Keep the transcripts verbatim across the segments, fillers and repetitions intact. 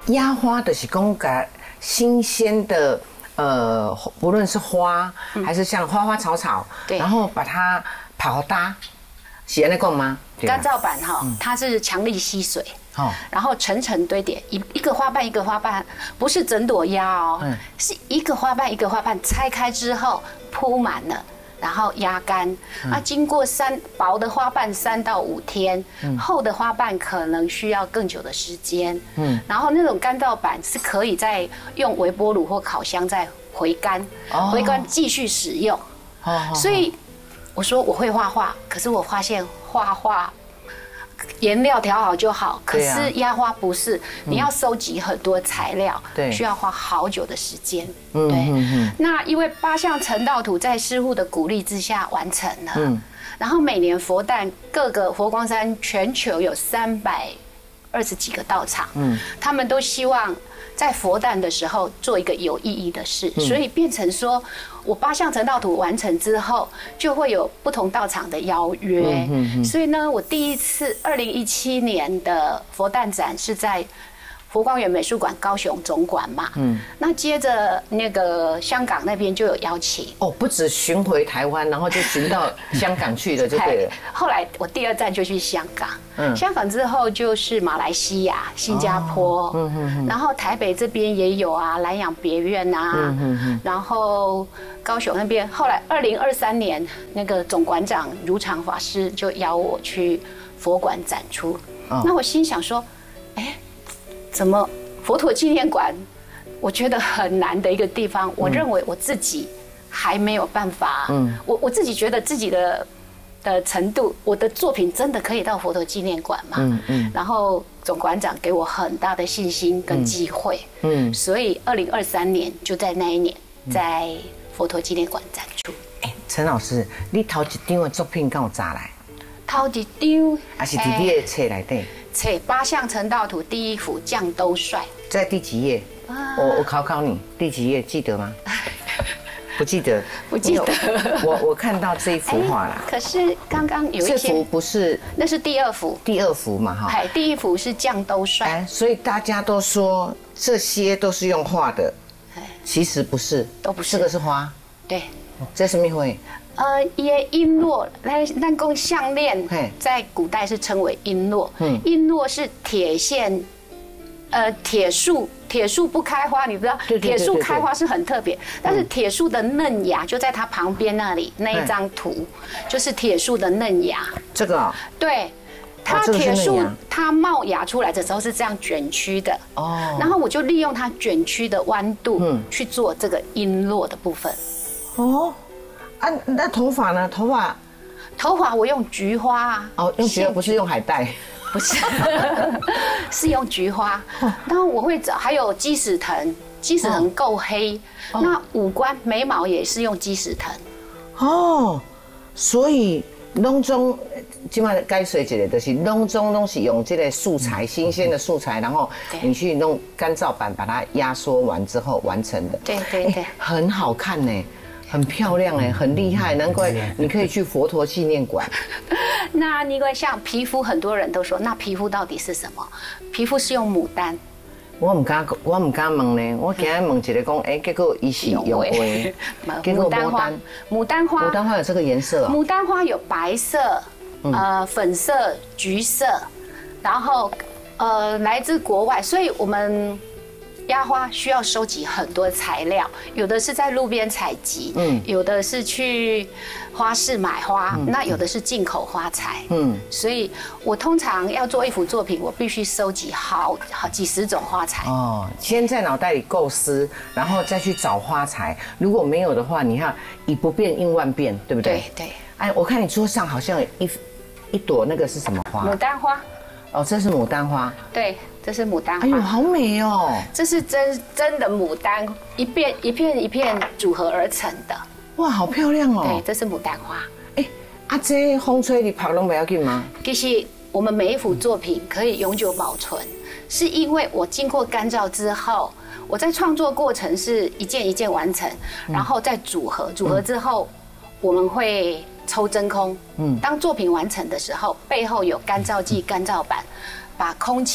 压花的是讲个新鲜的，呃，不论是花、嗯、还是像花花草草，对，然后把它泡搭，是安尼讲吗？ 干燥板哈，嗯、它是强力吸水。哦，然后层层堆叠，一一个花瓣一个花瓣，不是整朵压哦，嗯、是一个花瓣一个花瓣拆开之后铺满了，然后压干。嗯、啊，经过三薄的花瓣三到五天，嗯、厚的花瓣可能需要更久的时间。嗯，然后那种干燥板是可以再用微波炉或烤箱再回干，哦、回干继续使用。哦，所以我说我会画画，可是我发现画画。颜料调好就好，可是压花不是，你要收集很多材料，对，需要花好久的时间。对，嗯、那因为八项陈道图在师父的鼓励之下完成了，嗯，然后每年佛诞各个佛光山全球有三百二十几个道场，嗯，他们都希望在佛诞的时候做一个有意义的事，嗯、所以变成说。我八项陈道图完成之后，就会有不同道场的邀约。嗯嗯嗯、所以呢，我第一次二零一七年的佛诞展是在佛光园美术馆高雄总馆嘛。嗯。那接着那个香港那边就有邀请。哦， 不止巡回台湾，然后就巡到香港去了，就对了。 后来我第二站就去香港。嗯。香港之后就是马来西亚、新加坡。哦、嗯嗯嗯。然后台北这边也有啊，南洋别院啊。嗯嗯嗯。然后。高雄那边，后来二零二三年，那个总馆长如常法师就邀我去佛馆展出。哦、那我心想说，哎，怎么佛陀纪念馆？我觉得很难的一个地方。嗯、我认为我自己还没有办法。嗯，我我自己觉得自己的的程度，我的作品真的可以到佛陀纪念馆吗？嗯嗯。然后总馆长给我很大的信心跟机会。嗯。所以二零二三年就在那一年，在佛陀纪念馆展出。 哎，陈老师，你头一张的作品敢有查来？ 头一张， 还是伫你的册内底？ 册八项陈道图第一幅绛都帅， 在第几页？啊、我我考考你，第几页记得吗？不记得， 不记得。 我我看到这一幅画啦。 可是刚刚有一些， 这幅不是， 那是第二幅。 第二幅嘛，哈。 哎，第一幅是绛都帅。哎， 所以大家都说这些都是用画的。其实不是， 都不是， 这个是花。 对， 这是什么花？ 呃，也璎珞，那那供项链，在古代是称为璎珞。嗯，璎珞是铁线，呃，铁树，铁树不开花，你知道，铁树开花是很特别，但是铁树的嫩芽就在它旁边那里，那一张图就是铁树的嫩芽。这个啊？对。它铁树它冒芽出来的时候是这样卷曲的哦，然后我就利用它卷曲的弯度，嗯，去做这个璎珞的部分。哦，啊，那头发呢？头发，头发我用菊花啊。哦，用菊花不是用海带，不是，是用菊花。然后我会找还有鸡屎藤，鸡屎藤够黑。那五官眉毛也是用鸡屎藤。哦，所以拢总。今晚该水解的就是拢总拢是用这个素材，新鲜的素材，然后你去弄干燥板把它压缩完之后完成的。对对对，很好看呢，很漂亮哎，很厉害，难怪你可以去佛陀纪念馆。那因为像皮肤，很多人都说，那皮肤到底是什么？皮肤是用牡丹。我唔敢，我唔敢问呢。我今日问一个讲，哎，结果伊是用花，结果牡丹花，牡丹花，牡丹花有这个颜色啊？牡丹花有白色。呃，粉色、橘色，然后呃，来自国外，所以我们压花需要收集很多材料，有的是在路边采集，嗯，有的是去花市买花，嗯、那有的是进口花材，嗯，所以我通常要做一幅作品，我必须收集好好几十种花材。哦，先在脑袋里构思，然后再去找花材，如果没有的话，你看以不变应万变，对不对？对对。哎，我看你桌上好像有一。一朵那个是什么花？牡丹花。哦，这是牡丹花。对，这是牡丹花。哎呦，好美哦！这是真真的牡丹，一片一片一片组合而成的。哇，好漂亮哦！对，这是牡丹花。哎，啊，这风吹你跑拢不要紧吗？其实我们每一幅作品可以永久保存，是因为我经过干燥之后，我在创作过程是一件一件完成，然后再组合，组合之后我们会。抽真空，嗯，当作品完成的时候，背后有干燥剂、干燥板，把空气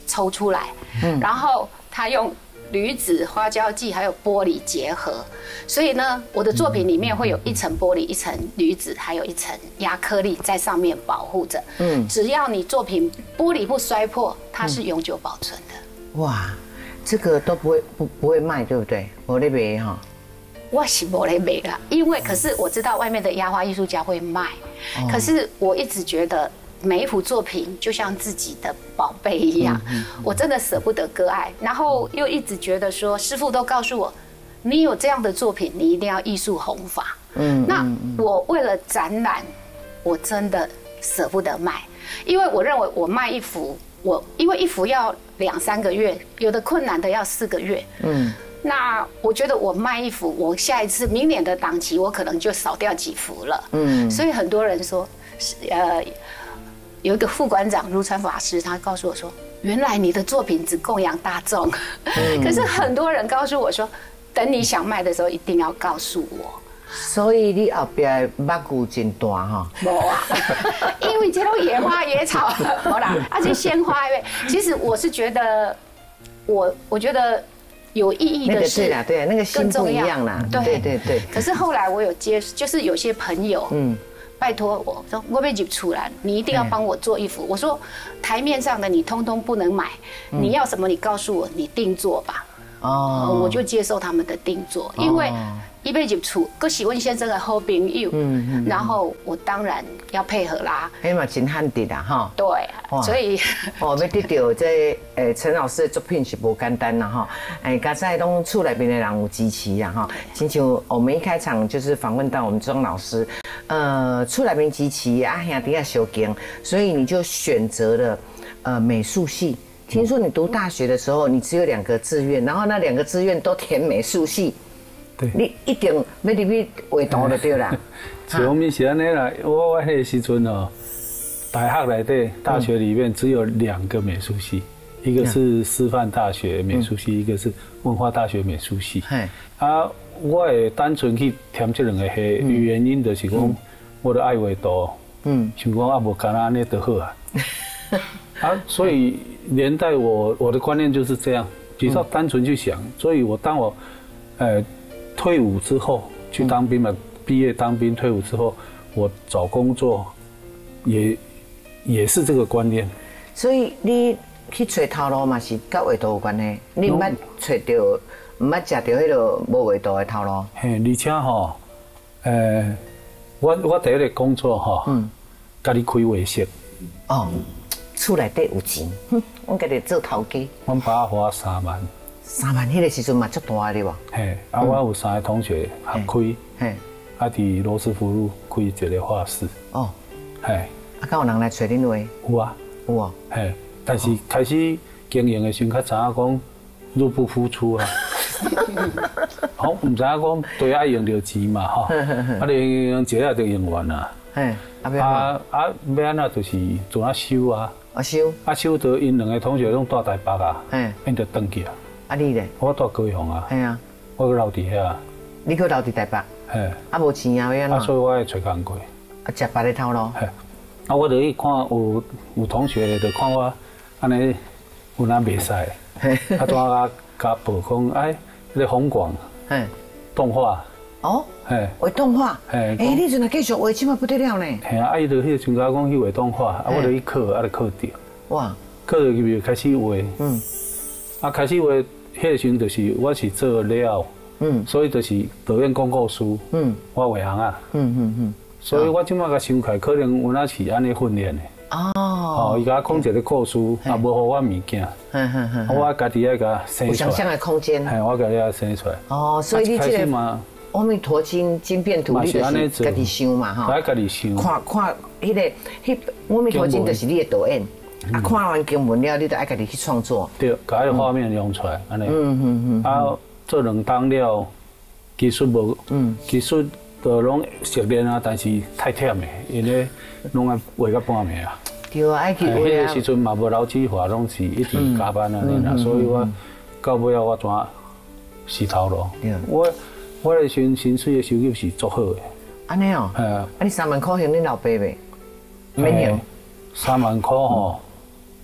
抽出来，嗯，然后他用铝纸、花椒剂还有玻璃结合，所以呢，我的作品里面会有一层玻璃、一层铝纸，还有一层亚克力在上面保护着。嗯，只要你作品玻璃不摔破，它是永久保存的。哇， 这个都不会不不会卖，对不对？我那边哈， 我是没来卖啦，因为可是我知道外面的压花艺术家会卖，哦、可是我一直觉得。每一幅作品就像自己的宝贝一样，嗯嗯嗯、我真的舍不得割爱，然后又一直觉得说，师父都告诉我，你有这样的作品，你一定要艺术弘法。嗯，那我为了展览，我真的舍不得卖，因为我认为我卖一幅，我因为一幅要两三个月，有的困难的要四个月。嗯，那我觉得我卖一幅，我下一次明年的档期，我可能就少掉几幅了。嗯，所以很多人说，呃。有一个副馆长如传法师，他告诉我说：“原来你的作品只供养大众。嗯”可是很多人告诉我说：“等你想卖的时候，一定要告诉我。” 所以你后边目骨真大哈？ 没啊，因为这种野花野草，好啦，而且鲜花，因为其实我是觉得，我我觉得有意义的是， 对啦，对，那个心不一样啦，对对对对。 可是后来我有接，就是有些朋友，嗯。拜托我说我被挤出来，你一定要帮我做一幅。我说台面上的你通通不能买，你要什么你告诉我，你定做吧。哦，我就接受他们的定做，因为一被挤出，我是温先生的好朋友，嗯，然后我当然要配合啦。 哎嘛，真罕得啦哈。 对，所以哦，要得到这诶陈老师的作品是不简单啦哈。哎，刚才拢厝内边的人有支持呀哈。亲像我们一开场就是访问到我们钟老师。呃，出来边支持啊，兄弟啊，小劲，所以你就选择了呃美术系。听说你读大学的时候，你只有两个志愿，然后那两个志愿都填美术系。对，你一定要入去画图就对啦。 是我们是安尼啦，我我迄个时阵哦，大学内底大学里面只有两个美术系，一个是师范大学美术系，一个是文化大学美术系。啊。我会单纯去填这两个系，原因就是讲，我的爱画图，嗯，想讲啊，无干那安尼就好啊。啊，所以连带我我的观念就是这样，比较单纯去想。所以我当我，呃，退伍之后去当兵嘛，毕业当兵退伍之后，我找工作，也也是这个观念。 所以你去找头路嘛，是跟画图有关系，你唔捌找到。唔捌食到迄个无画图的头路。 嘿，而且吼，诶，我我第一个工作吼，嗯，家己开画室。 哦，厝内底有钱，哼，我家己做头家。 阮爸花三万。 三万，迄个时阵嘛足大的喎。 嘿，啊，我有三个同学合开，嘿，啊，伫罗斯福路开一个画室。哦， 嘿，啊，敢有人来找恁画？ 有啊， 有啊， 嘿，但是开始经营的时候，较知影讲入不敷出啊。好，唔知影讲对爱用着钱嘛吼，啊你用钱啊就用完啦。嘿，啊啊要安那就是做啊收啊。啊收。啊收到因两个同学拢住台北啊，嘿，因着转去啊。 啊你咧？ 我住高雄啊。 系啊。 我留伫遐。 你去留伫台北？嘿。啊无钱啊要安怎？啊所以我爱找工过。 啊食别的头路。嘿。 啊我就去看有有同学就看我安尼有哪袂使，啊怎啊甲报讲哎。那个红广，嘿，动画， 哦，嘿，画动画，嘿，哎，你阵啊继续画，起码不得了呢。 嘿啊，啊伊就迄个专家讲去画动画，啊，我就去考，啊，就考着。哇，考着就开始画，嗯，啊，开始画，迄个时阵就是我是做了，嗯，所以就是导演广告书，嗯，我画行啊，嗯嗯嗯，所以我即马甲想起来，可能有哪是安尼训练的。哦，哦，伊甲我讲一个故事，啊，无互我物件，嗯嗯嗯，我家己爱甲生出来，有想象的空间， 系我家己爱生出来。 哦，所以你这个阿弥陀经经变图，你就是家己想嘛，哈， 我家己想， 看看迄个迄阿弥陀经就是你的导演，啊，看完经文了，你就爱家己去创作， 对，把迄个画面用出来，安尼，嗯嗯嗯，啊，做两档了，技术无，嗯，技术。都拢熟练啊，但是太忝的，因为拢爱画到半暝啊。 对啊，爱去画啊。 迄个时阵嘛无老计划，拢是一直加班啊，啦，所以我到尾啊，我怎死头路。我我的薪薪水的收入是足好的。 安尼哦。系啊。啊，你三万块还你老爸未？免用。 三万块吼，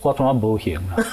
我当然无行啦。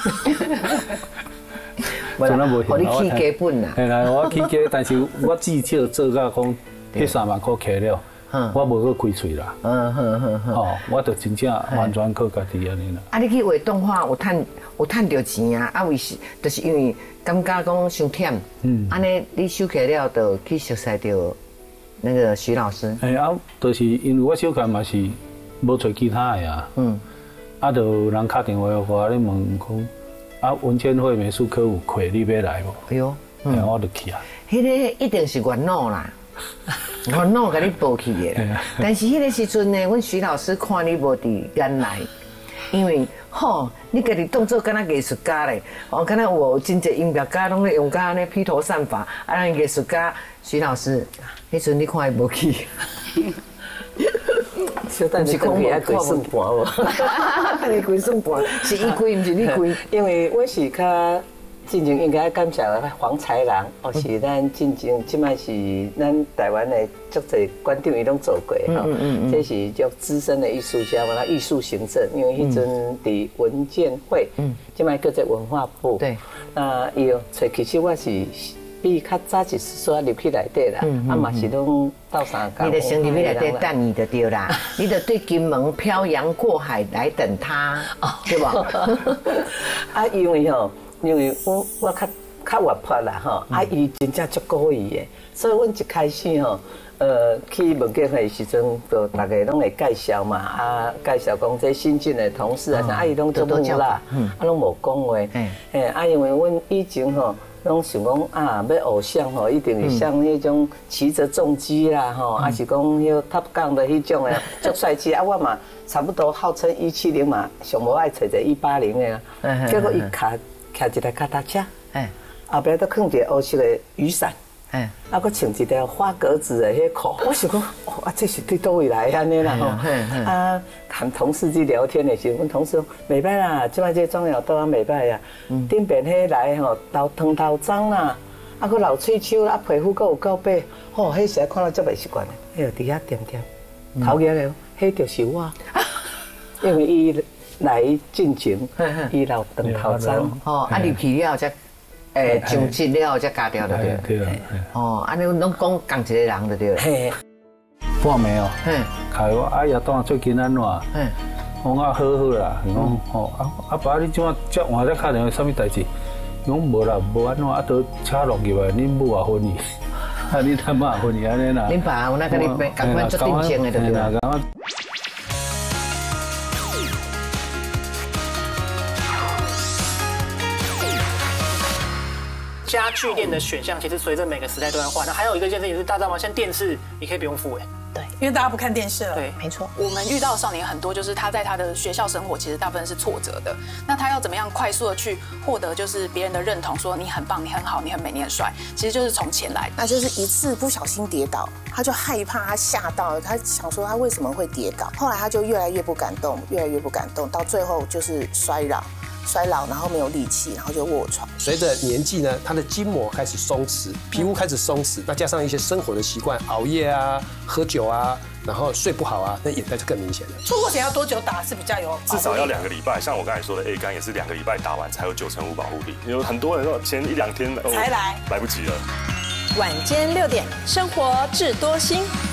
真啊无行。你起家本啦。 系啦，我起家，但是我至少做到讲，迄三万块起了，我无去开喙啦。嗯哼哼哼。哦，我就真正完全靠家己安尼啦。 啊，你去画动画有趁有趁到钱啊？啊，为是就是因为感觉讲伤忝，嗯，安尼你收起了，就去熟悉到那个徐老师。 哎啊，就是因为我小看嘛是无找其他的啊，嗯，啊，就有人打电话我咧问讲，啊，文建会美术科有课你要来无？哎呦，嗯，我就去啊。 迄个一定是元老啦。元老给你报去的，但是迄个时阵呢，阮徐老师看你无伫眼内，因为吼，你家己当作敢若艺术家咧，哦，敢若有真侪音乐家拢咧用甲安尼披头散发，啊，咱艺术家徐老师，迄阵你看伊无去。 小等是讲伊爱开算盘无？ 你开算盘是伊开，毋是你开， 因为我是较。进前应该感谢黄才郎，哦是咱进前即摆是咱台湾的足侪馆长伊拢做过吼，这是叫资深的艺术家嘛，他艺术行政，因为迄阵伫文建会，即摆叫做文化部，对，那伊哦，其实我是比较早一丝入去内底啦，啊嘛是拢到三工。 你的先入去内底等你就对啦，你就对金门漂洋过海来等他，对吧？ 啊，因为吼。因为我我较较活泼啦吼，啊伊真正足鼓意的，所以阮一开始吼，呃去文建会时阵，就大家拢会介绍嘛，啊介绍讲这新进的同事啊，啊伊拢做木啦，啊拢无讲话，诶，啊因为阮以前吼，拢想讲啊要偶像吼，一定是像迄种骑着重机啦吼，啊是讲迄 Top Gun 的迄种诶，足帅气啊，我嘛差不多号称一七零嘛，上无爱找者一八零的啊，结果伊卡。骑一台脚踏车，哎，后壁都放一个黑色的雨伞，哎，啊，佮穿一条花格子的迄裤，我想讲，哦，啊，这是对倒位来安尼啦吼，啊，和同事去聊天的时候，阮同事讲，袂歹啦，即摆这妆容倒啊袂歹啊，顶边迄来吼，头烫头脏啦，啊，佮流喙鬚啦，皮肤佮有够白，吼，迄时啊看到足袂习惯的，迄个伫遐点点，头额个，迄就是我，因为伊。来进前，伊老长头鬃， 哦，啊入去了才，诶，上职了才加掉的对。对啊。哦，安尼拢讲共一个人就对。嘿。 半暝哦。嘿。开我哎呀，当最近安怎？嘿。我讲好好啦，讲吼啊啊爸，你怎啊接换只打电话，啥物代志？讲无啦，无安怎啊，都车落去吧，恁母也分去，啊恁他妈也分去安尼啦。 恁爸有那个你共款做定情的对不对？ 家具店的选项其实随着每个时代都在换。那还有一个件事情是，大家知道吗？像电视你可以不用付哎。 对，因为大家不看电视了。 对， 没错。 我们遇到的少年很多，就是他在他的学校生活其实大部分是挫折的。那他要怎么样快速的去获得就是别人的认同，说你很棒、你很好、你很美、你很帅，其实就是从钱来。 那就是一次不小心跌倒，他就害怕，他吓到，他想说他为什么会跌倒。后来他就越来越不敢动，越来越不敢动，到最后就是衰老。衰老，然后没有力气，然后就卧床。 随着年纪呢，他的筋膜开始松弛，皮肤开始松弛，那加上一些生活的习惯，熬夜啊、喝酒啊，然后睡不好啊，那眼袋就更明显了。 出国前要多久打是比较有？ 至少要两个礼拜，像我刚才说的 A 肝也是两个礼拜打完才有九成五保护力。有很多人说前一两天才来， 来不及了。 晚间六点，生活智多星。